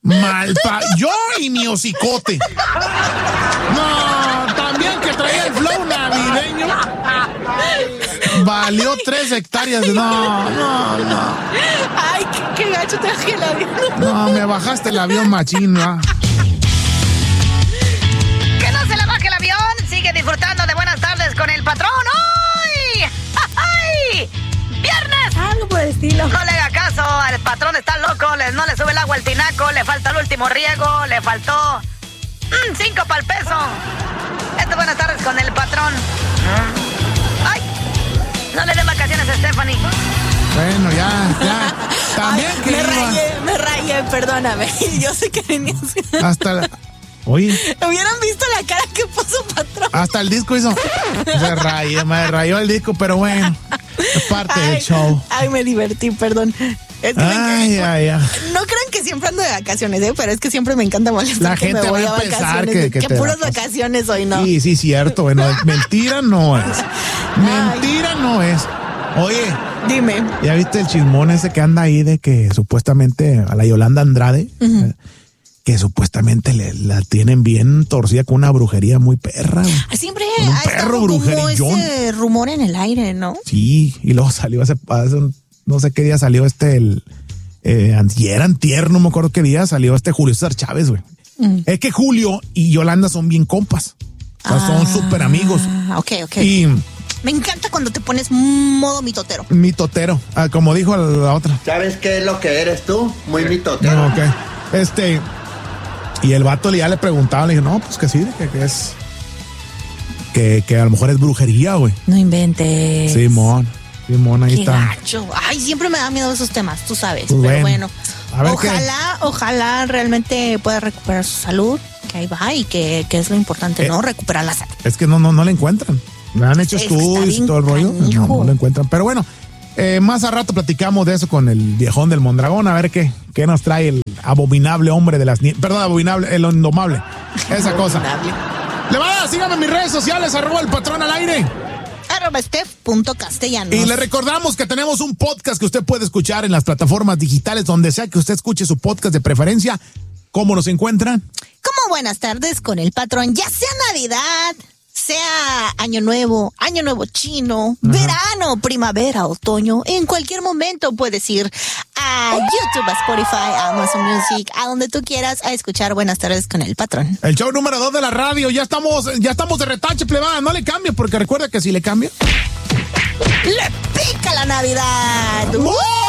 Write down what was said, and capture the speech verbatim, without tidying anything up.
Mal pa... Yo y mi hocicote. No, también que traía el flow navideño. Valió tres hectáreas de... No, no, no. Ay, qué, qué gacho te bajé el avión. No, me bajaste el avión machín, ¿no? Que no se le baje el avión. Sigue disfrutando de Buenas Tardes con el patrón. ¡Hoy! ¡Ay! ¡Viernes! Algo por el estilo. No le haga caso, el patrón está loco, le, no le sube el agua al tinaco, le falta el último riego, le faltó mmm, cinco para el peso. Esto es Buenas Tardes con el patrón. ¡Ay! No le den vacaciones a Stephanie. Bueno, ya, ya. También Ay, que me iba... rayé, me rayé, perdóname. Yo sé que venías... Hasta la... Oye. Hubieran visto la cara que puso patrón. Hasta el disco hizo... Se rayó, me rayó el disco, pero bueno. Es parte ay, del show. Ay, me divertí, perdón. Es que ay, me... ay, ay. No crean que siempre ando de vacaciones, ¿eh? Pero es que siempre me encanta molestar La que gente me voy va a a pensar vacaciones. que- Que, que te puras vas. vacaciones hoy, ¿no? Sí, sí, cierto. Bueno, mentira no es. Mentira no es. Oye, Dime. ¿ya viste el chismón ese que anda ahí de que supuestamente a la Yolanda Andrade, Ujú. eh, que supuestamente le, la tienen bien torcida con una brujería muy perra? güey. Siempre Con un ha perro estado como brujerillón. ese rumor en el aire, ¿no? Sí, y luego salió hace, hace un- no sé qué día salió este, el, eh, antier, antier, no me acuerdo qué día salió este Julio César Chávez, güey. Mm. Es que Julio y Yolanda son bien compas. O sea, son súper amigos. Ah, ok, ok. Y Me encanta cuando te pones modo mitotero. mitotero, ah, como dijo la otra. ¿Sabes qué es lo que eres tú? Muy mitotero. No, ok. Este, y el vato ya le preguntaba, le dije, no, pues que sí, que, que es, que, que a lo mejor es brujería, güey. No inventes. Simón, Simón, ahí Qué está. gacho. Ay, siempre me da miedo esos temas, tú sabes. Pues pero bueno. bueno, A ver ojalá, ojalá realmente pueda recuperar su salud, que ahí va y que, que es lo importante, Eh. ¿no? Recuperar la salud. Es que no, no, no le encuentran. Le han hecho Es que está estudios y bien todo el rollo. No, canijo. no lo encuentran. Pero bueno, eh, más a rato platicamos de eso con el viejón del Mondragón. A ver qué, qué nos trae el abominable hombre de las nieves. Perdón, abominable, el indomable. Esa cosa. Le va, síganme en mis redes sociales, arroba el patrón al aire. Arroba Steph.castellanos. Y le recordamos que tenemos un podcast que usted puede escuchar en las plataformas digitales, donde sea que usted escuche su podcast de preferencia. ¿Cómo nos encuentran? Como Buenas Tardes con el patrón, ya sea Navidad, sea Año Nuevo, Año Nuevo Chino, verano, primavera, otoño, en cualquier momento puedes ir a YouTube, a Spotify, a Amazon Music, a donde tú quieras a escuchar Buenas Tardes con el patrón. El show número dos de la radio. Ya estamos, ya estamos de retache, plebada. No le cambie, porque recuerda que si le cambia... ¡Le pica la Navidad! ¡Uh!